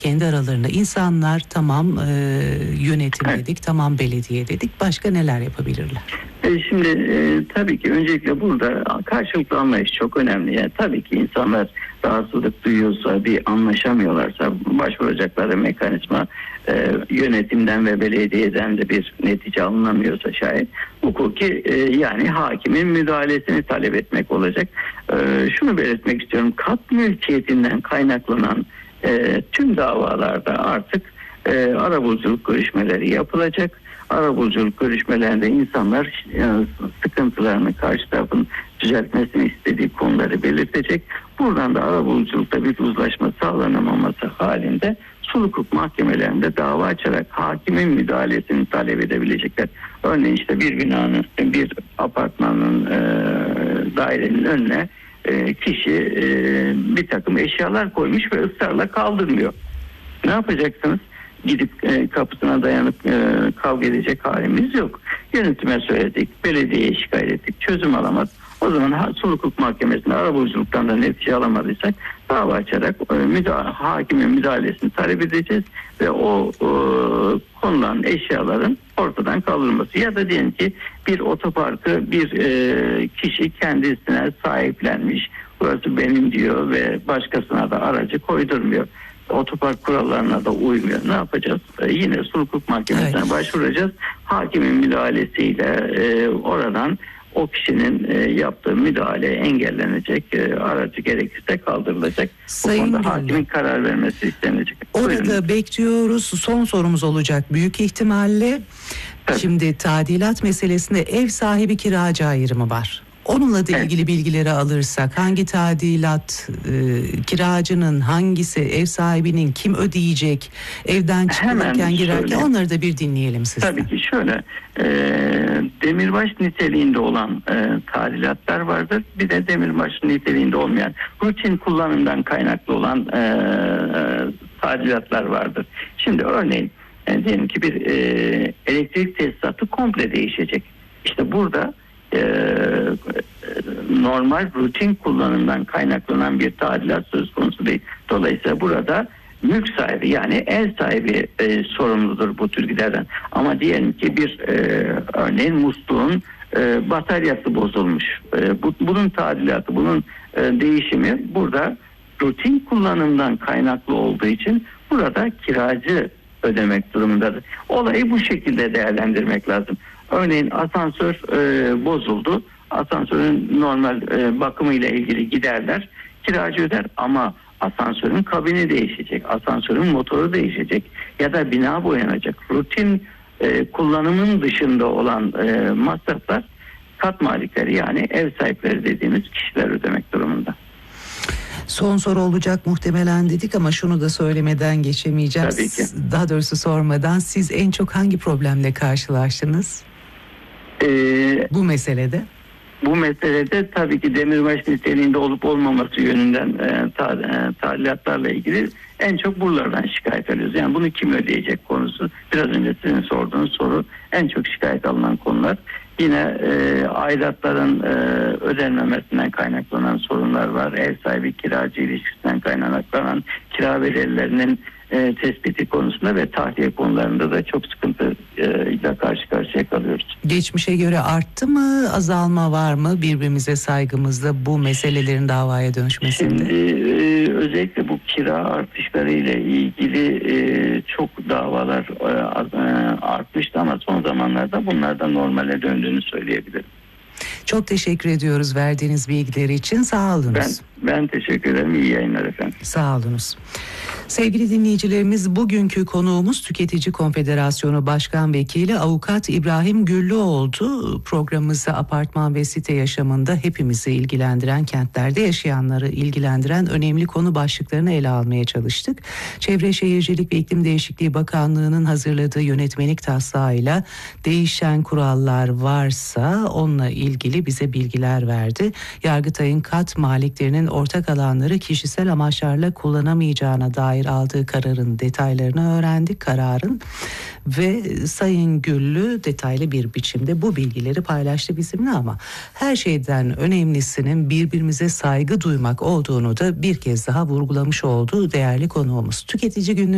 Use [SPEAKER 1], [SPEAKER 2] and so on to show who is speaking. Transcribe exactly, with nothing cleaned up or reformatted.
[SPEAKER 1] kendi aralarında insanlar tamam e, yönetim
[SPEAKER 2] Evet.
[SPEAKER 1] dedik, tamam belediye dedik, başka neler yapabilirler?
[SPEAKER 2] E, Şimdi e, tabii ki öncelikle burada karşılıklı anlayış çok önemli. Yani tabii ki insanlar rahatsızlık duyuyorsa, bir anlaşamıyorlarsa başvuracakları mekanizma e, yönetimden ve belediyeden de bir netice alınamıyorsa şayet hukuki e, yani hakimin müdahalesini talep etmek olacak. E, şunu belirtmek istiyorum. Kat mülkiyetinden kaynaklanan e, tüm davalarda artık e, arabuluculuk görüşmeleri yapılacak. Arabuluculuk görüşmelerinde insanlar yani sıkıntılarını, karşı tarafın düzeltmesini istediği konuları belirtecek. Buradan da arabuluculukta bir uzlaşma sağlanamaması halinde sulh hukuk mahkemelerinde dava açarak hakimin müdahalesini talep edebilecekler. Örneğin işte bir binanın, bir apartmanın e, dairenin önüne e, kişi e, bir takım eşyalar koymuş ve ısrarla kaldırmıyor. Ne yapacaksınız? Gidip e, kapısına dayanıp e, kavga edecek halimiz yok. Yönetime söyledik, belediyeye şikayet ettik, çözüm alamadık. O zaman ha, sulh hukuk mahkemesinde arabuluculuktan da netice alamadıysak dava açarak e, müda- hakimin müdahalesini talep edeceğiz ve o e, konulan eşyaların ortadan kaldırılması. Ya da diyelim ki bir otoparkı bir e, kişi kendisine sahiplenmiş, burası benim diyor ve başkasına da aracı koydurmuyor. Otopark kurallarına da uymuyor. Ne yapacağız? Ee, yine sulh hukuk mahkemesine evet. başvuracağız. Hakimin müdahalesiyle e, oradan o kişinin e, yaptığı müdahale engellenecek. E, aracı gerekirse kaldırılacak.
[SPEAKER 1] Sayın
[SPEAKER 2] Bu konuda
[SPEAKER 1] Güllü,
[SPEAKER 2] hakimin karar vermesi istenecek.
[SPEAKER 1] orada
[SPEAKER 2] Buyurun.
[SPEAKER 1] bekliyoruz. Son sorumuz olacak büyük ihtimalle.
[SPEAKER 2] Evet.
[SPEAKER 1] Şimdi tadilat meselesinde ev sahibi kiracı ayrımı var. Onunla da
[SPEAKER 2] Evet.
[SPEAKER 1] ilgili bilgileri alırsak hangi tadilat, e, kiracının hangisi, ev sahibinin kim ödeyecek, evden çıkarken girerken onları da bir dinleyelim sizden.
[SPEAKER 2] Tabii ki şöyle e, demirbaş niteliğinde olan e, tadilatlar vardır. Bir de demirbaş niteliğinde olmayan rutin kullanımdan kaynaklı olan e, tadilatlar vardır. Şimdi örneğin e, diyelim ki bir e, elektrik tesisatı komple değişecek. İşte burada Ee, normal rutin kullanımdan kaynaklanan bir tadilat söz konusu değil. Dolayısıyla burada mülk sahibi yani ev sahibi e, sorumludur bu tür giderden. Ama diyelim ki bir e, örneğin musluğun e, bataryası bozulmuş. E, bu, bunun tadilatı, bunun e, değişimi burada rutin kullanımdan kaynaklı olduğu için burada kiracı ödemek durumundadır. Olayı bu şekilde değerlendirmek lazım. Örneğin asansör e, bozuldu. Asansörün normal e, bakımı ile ilgili giderler kiracı öder ama asansörün kabini değişecek, asansörün motoru değişecek ya da bina boyanacak. Rutin e, kullanımın dışında olan e, masraflar kat malikleri yani ev sahipleri dediğimiz kişiler ödemek durumunda.
[SPEAKER 1] Son soru olacak muhtemelen dedik ama şunu da söylemeden geçemeyeceğim.
[SPEAKER 2] Tabii ki.
[SPEAKER 1] Daha doğrusu sormadan siz en çok hangi problemle karşılaştınız?
[SPEAKER 2] Ee,
[SPEAKER 1] bu meselede?
[SPEAKER 2] Bu meselede tabii ki demirbaş niteliğinde olup olmaması yönünden e, ta, e, tadilatlarla ilgili en çok buralardan şikayet ediyoruz. Yani bunu kim ödeyecek konusu biraz önce sizin sorduğunuz soru en çok şikayet alınan konular. Yine e, aidatların e, ödenmemesinden kaynaklanan sorunlar var. Ev sahibi kiracı ilişkisinden kaynaklanan kira bedellerinin e, tespiti konusunda ve tahliye konularında da çok sıkıntı ile karşı karşıya kalıyoruz.
[SPEAKER 1] Geçmişe göre arttı mı, azalma var mı birbirimize saygımızda bu meselelerin davaya dönüşmesinde?
[SPEAKER 2] Şimdi e, özellikle bu kira artışları ile ilgili e, çok davalar e, artmıştı ama son zamanlarda bunlardan normale döndüğünü söyleyebilirim.
[SPEAKER 1] Çok teşekkür ediyoruz verdiğiniz bilgiler için. Sağ olunuz.
[SPEAKER 2] Ben, ben teşekkür ederim. İyi yayınlar efendim.
[SPEAKER 1] Sağ olunuz. Sevgili dinleyicilerimiz, bugünkü konuğumuz Tüketici Konfederasyonu Başkan Vekili Avukat İbrahim Güllü oldu. Programımızda apartman ve site yaşamında hepimizi ilgilendiren, kentlerde yaşayanları ilgilendiren önemli konu başlıklarını ele almaya çalıştık. Çevre Şehircilik ve İklim Değişikliği Bakanlığı'nın hazırladığı yönetmelik taslağıyla değişen kurallar varsa onunla ilgili bize bilgiler verdi. Yargıtay'ın kat maliklerinin ortak alanları kişisel amaçlarla kullanamayacağına dair aldığı kararın detaylarını öğrendik, kararın ve Sayın Güllü detaylı bir biçimde bu bilgileri paylaştı bizimle ama her şeyden önemlisinin birbirimize saygı duymak olduğunu da bir kez daha vurgulamış oldu değerli konuğumuz. Tüketici Günlüğü